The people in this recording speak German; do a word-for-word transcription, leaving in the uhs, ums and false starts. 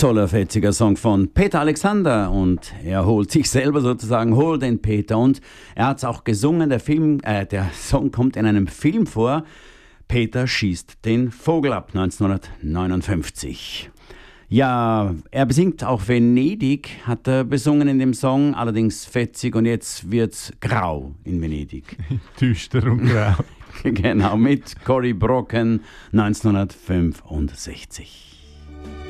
Toller, fetziger Song von Peter Alexander und er holt sich selber sozusagen, hol den Peter, und er hat es auch gesungen, der Film, äh, der Song kommt in einem Film vor, Peter schießt den Vogel ab, neunzehnhundertneunundfünfzig. Ja, er besingt auch Venedig, hat er besungen in dem Song, allerdings fetzig, und jetzt wird's grau in Venedig. Düster und grau. Genau, mit Cory Brocken neunzehnhundertfünfundsechzig.